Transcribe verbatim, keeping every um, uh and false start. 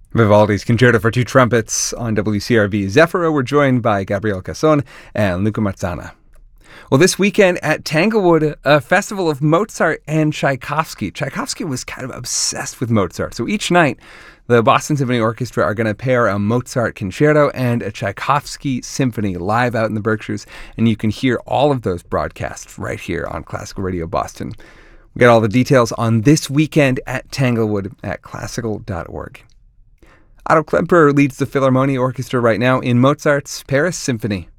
Vivaldi's Concerto for Two Trumpets on W C R V Zefiro. We're joined by Gabriele Casson and Luca Marzana. Well, this weekend at Tanglewood, a festival of Mozart and Tchaikovsky. Tchaikovsky was kind of obsessed with Mozart. So each night, the Boston Symphony Orchestra are going to pair a Mozart concerto and a Tchaikovsky symphony live out in the Berkshires. And you can hear all of those broadcasts right here on Classical Radio Boston. We got all the details on this weekend at Tanglewood at classical dot org. Otto Klemperer leads the Philharmonia Orchestra right now in Mozart's Paris Symphony.